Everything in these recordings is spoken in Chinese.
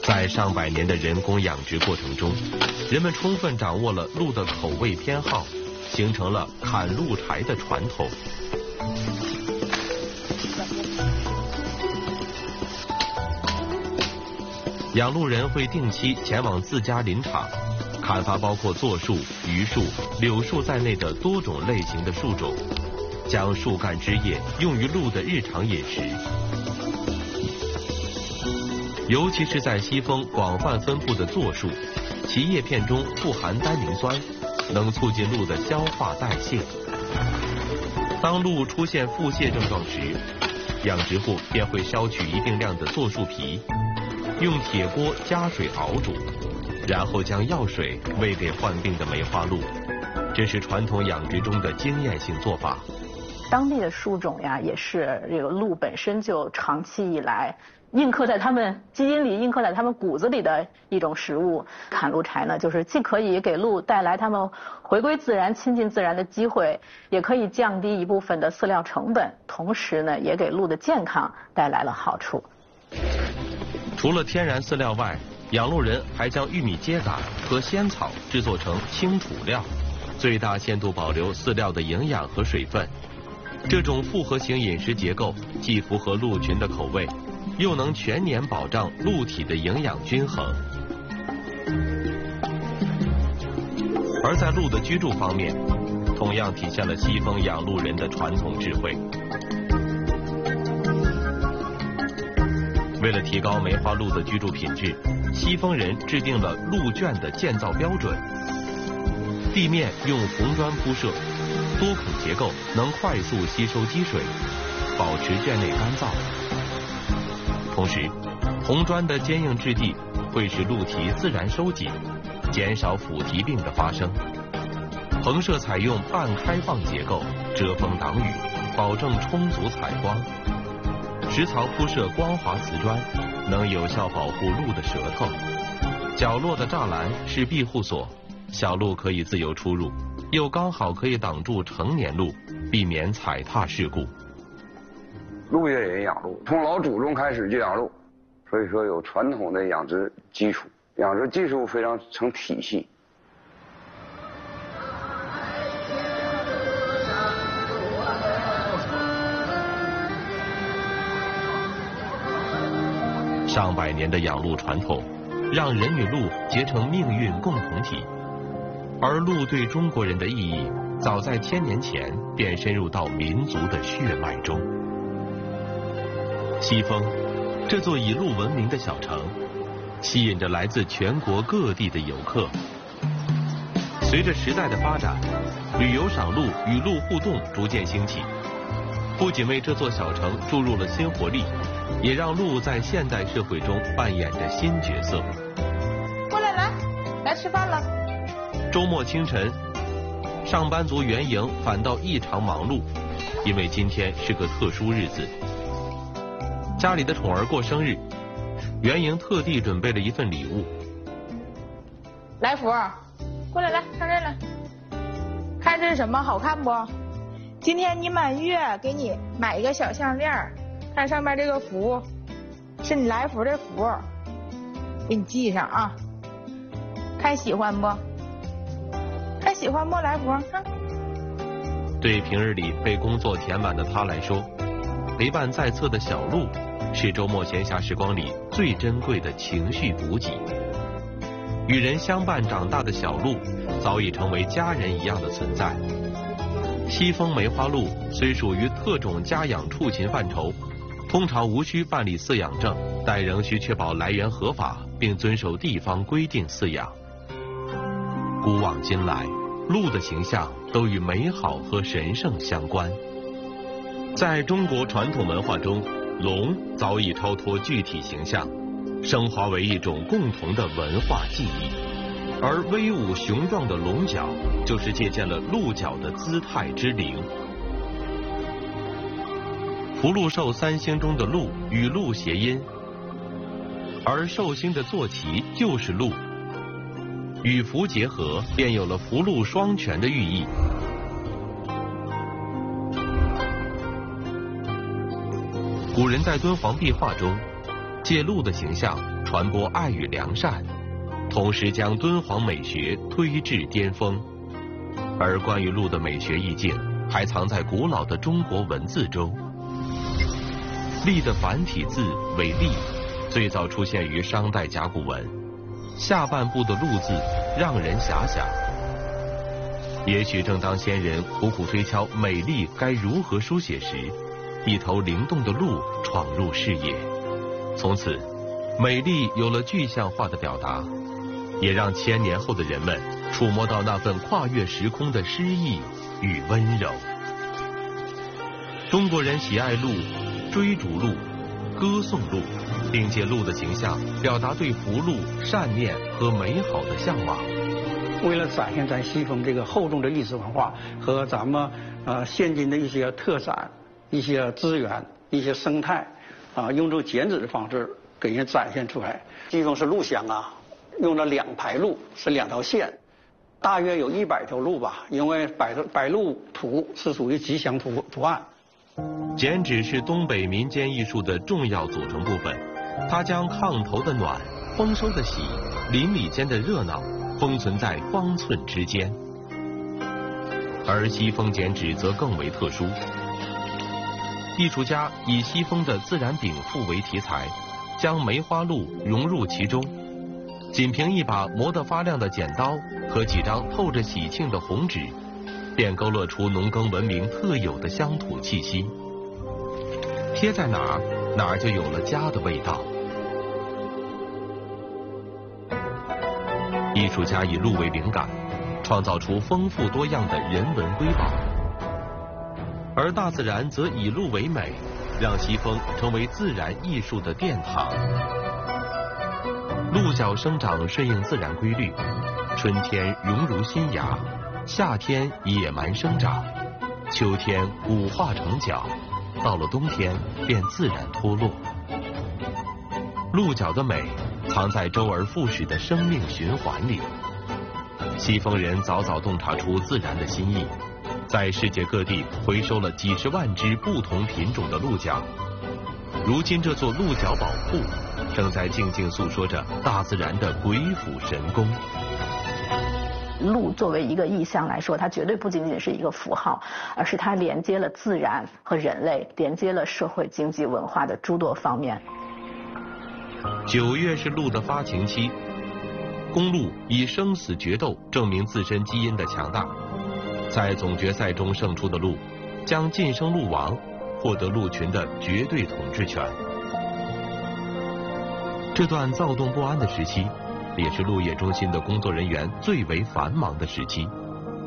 在上百年的人工养殖过程中，人们充分掌握了鹿的口味偏好，形成了砍鹿柴的传统。养鹿人会定期前往自家林场，砍伐包括柞树、榆树、柳树在内的多种类型的树种，将树干枝叶用于鹿的日常饮食。尤其是在西风广泛分布的柞树，其叶片中富含单宁酸，能促进鹿的消化代谢。当鹿出现腹泻症状时，养殖户便会烧取一定量的柞树皮，用铁锅加水熬煮，然后将药水喂给患病的梅花鹿。这是传统养殖中的经验性做法。 当地的树种呀，也是这个鹿本身就长期以来印刻在他们基因里、印刻在他们骨子里的一种食物。砍鹿柴呢，就是既可以给鹿带来它们回归自然、亲近自然的机会，也可以降低一部分的饲料成本，同时呢，也给鹿的健康带来了好处。 除了天然饲料外，养鹿人还将玉米秸秆和仙草制作成清土料，最大限度保留饲料的营养和水分。这种复合型饮食结构既符合鹿群的口味，又能全年保障鹿体的营养均衡。而在鹿的居住方面，同样体现了西风养鹿人的传统智慧。为了提高梅花鹿的居住品质，西风人制定了鹿圈的建造标准。地面用红砖铺设，多孔结构能快速吸收积水，保持圈内干燥。同时，红砖的坚硬质地会使鹿蹄自然收紧，减少腐蹄病的发生。棚舍采用半开放结构，遮风挡雨，保证充足采光。食槽铺设光滑瓷砖，能有效保护鹿的舌头。角落的栅栏是庇护所，小鹿可以自由出入，又刚好可以挡住成年鹿，避免踩踏事故。 鹿野人养鹿，从老祖宗开始就养鹿，所以说有传统的养殖基础，养殖技术非常成体系。 上百年的养鹿传统，让人与鹿结成命运共同体。而鹿对中国人的意义，早在1000年前便深入到民族的血脉中。西风，这座以鹿闻名的小城，吸引着来自全国各地的游客。随着时代的发展，旅游赏鹿与鹿互动逐渐兴起，不仅为这座小城注入了新活力，也让鹿在现代社会中扮演着新角色。 过来，来吃饭了。 周末清晨，上班族袁莹反倒异常忙碌，因为今天是个特殊日子。家里的宠儿过生日，袁莹特地准备了一份礼物。 来福，过来，看这来，看这是什么，好看不？今天你满月，给你买一个小项链，看上面这个福，是你来福的福，给你系上啊。看喜欢不？看喜欢不？来福，看。 对平日里被工作填满的他来说，陪伴在侧的小鹿是周末闲暇时光里最珍贵的情绪补给。与人相伴长大的小鹿早已成为家人一样的存在。西风梅花鹿虽属于特种家养畜禽范畴，通常无需办理饲养证，但仍需确保来源合法，并遵守地方规定饲养。古往今来，鹿的形象都与美好和神圣相关。在中国传统文化中，龙早已超脱具体形象，升华为一种共同的文化记忆。而威武雄壮的龙角，就是借鉴了鹿角的姿态之灵。福禄寿3星中的鹿与鹿谐音，而寿星的坐骑就是鹿，与福结合，便有了福禄双全的寓意。古人在敦煌壁画中，借鹿的形象传播爱与良善，同时将敦煌美学推至巅峰。而关于鹿的美学意境，还藏在古老的中国文字中。隶的繁体字为隶，最早出现于商代甲骨文，下半部的鹿字让人遐想。也许正当先人苦苦推敲美丽该如何书写时，一头灵动的鹿闯入视野，从此美丽有了具象化的表达，也让1000年后的人们触摸到那份跨越时空的诗意与温柔。中国人喜爱鹿，追逐鹿，歌颂鹿，并借鹿的形象表达对福禄、善念和美好的向往。 为了展现咱西峰这个厚重的历史文化和咱们现今的一些特产、一些资源、一些生态用这种剪纸的方式给人展现出来。西峰是鹿乡用了2排鹿，是2条线，大约有100条鹿吧，因为百鹿图是属于吉祥图案。 剪纸是东北民间艺术的重要组成部分，它将炕头的暖、丰收的喜、邻里间的热闹封存在方寸之间。而西峰剪纸则更为特殊，艺术家以西峰的自然禀赋为题材，将梅花鹿融入其中，仅凭一把磨得发亮的剪刀和几张透着喜庆的红纸，便勾勒出农耕文明特有的乡土气息。贴在哪儿，哪儿就有了家的味道。艺术家以鹿为灵感，创造出丰富多样的人文瑰宝，而大自然则以鹿为美，让西峰成为自然艺术的殿堂。鹿角生长顺应自然规律，春天荣如新芽，夏天野蛮生长，秋天骨化成角，到了冬天便自然脱落。鹿角的美藏在周而复始的生命循环里。西峰人早早洞察出自然的心意，在世界各地回收了几十万只不同品种的鹿角。如今这座鹿角宝库正在静静诉说着大自然的鬼斧神工。 鹿作为一个意象来说，它绝对不仅仅是一个符号，而是它连接了自然和人类，连接了社会、经济、文化的诸多方面。 9月是鹿的发情期，公鹿以生死决斗证明自身基因的强大。在总决赛中胜出的鹿，将晋升鹿王，获得鹿群的绝对统治权。这段躁动不安的时期，也是鹿业中心的工作人员最为繁忙的时期。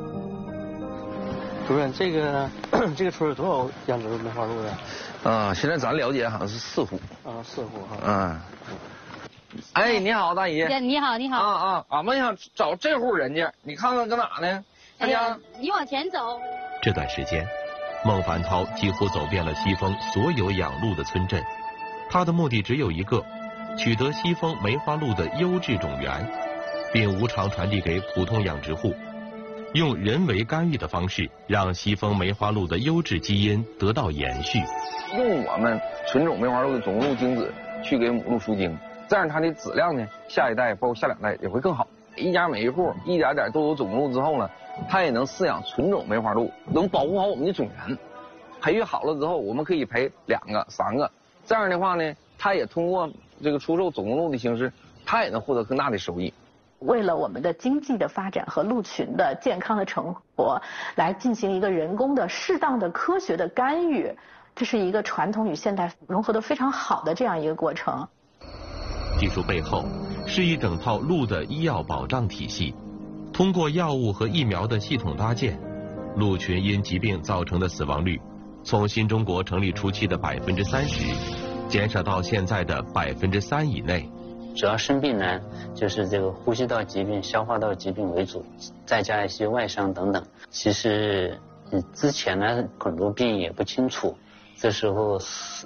主任，这个村有多少养殖梅花鹿的？ 现在咱了解好像是4户。 4户哈。 哎，你好，大姨。 你好，你好。 俺们想找这户人家，你看看搁哪呢？ 哎呀，你往前走。 这段时间，孟凡涛几乎走遍了西峰所有养鹿的村镇，他的目的只有一个：取得西峰梅花鹿的优质种源，并无偿传递给普通养殖户，用人为干预的方式，让西峰梅花鹿的优质基因得到延续。 用我们纯种梅花鹿的种鹿精子去给母鹿输精，这样它的质量呢，下一代包括下2代也会更好。一家每一户一点点都有种鹿之后呢，它也能饲养纯种梅花鹿，能保护好我们的种源。培育好了之后，我们可以培2个、3个，这样的话呢，它也通过这个出售种鹿的形式，它也能获得更大的收益。 为了我们的经济的发展和鹿群的健康的成活，来进行一个人工的、适当的、科学的干预，这是一个传统与现代融合得非常好的这样一个过程。 技术背后是一整套鹿的医药保障体系，通过药物和疫苗的系统搭建，鹿群因疾病造成的死亡率从新中国成立初期的30%减少到现在的3%以内。 主要生病呢，就是这个呼吸道疾病、消化道疾病为主，再加一些外伤等等。其实之前呢，很多病也不清楚，这时候